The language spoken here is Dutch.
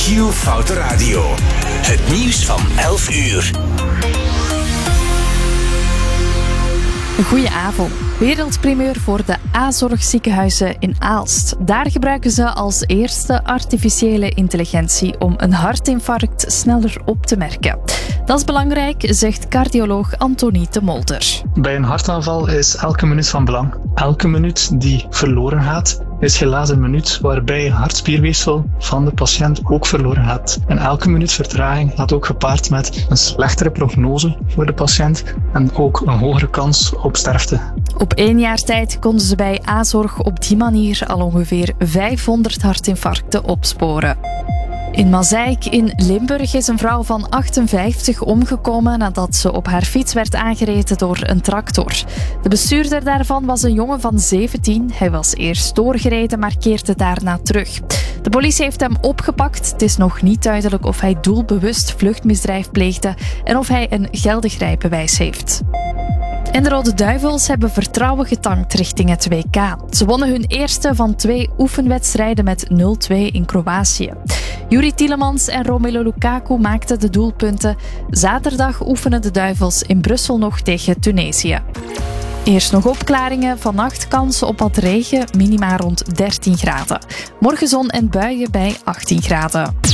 Q-Foute Radio. Het nieuws van 11 uur. Goedenavond. Wereldprimeur voor de A-zorgziekenhuizen in Aalst. Daar gebruiken ze als eerste artificiële intelligentie om een hartinfarct sneller op te merken. Dat is belangrijk, zegt cardioloog Antonie de Molder. Bij een hartaanval is elke minuut van belang. Elke minuut die verloren gaat, is helaas een minuut waarbij hartspierweefsel van de patiënt ook verloren gaat. En elke minuut vertraging gaat ook gepaard met een slechtere prognose voor de patiënt en ook een hogere kans op sterfte. Op 1 jaar tijd konden ze bij A-zorg op die manier al ongeveer 500 hartinfarcten opsporen. In Mazeik in Limburg is een vrouw van 58 omgekomen nadat ze op haar fiets werd aangereden door een tractor. De bestuurder daarvan was een jongen van 17. Hij was eerst doorgereden, maar keerde daarna terug. De politie heeft hem opgepakt. Het is nog niet duidelijk of hij doelbewust vluchtmisdrijf pleegde en of hij een geldig rijbewijs heeft. En de Rode Duivels hebben vertrouwen getankt richting het WK. Ze wonnen hun eerste van 2 oefenwedstrijden met 0-2 in Kroatië. Juri Tielemans en Romelu Lukaku maakten de doelpunten. Zaterdag oefenen de Duivels in Brussel nog tegen Tunesië. Eerst nog opklaringen. Vannacht kans op wat regen, minima rond 13 graden. Morgen zon en buien bij 18 graden.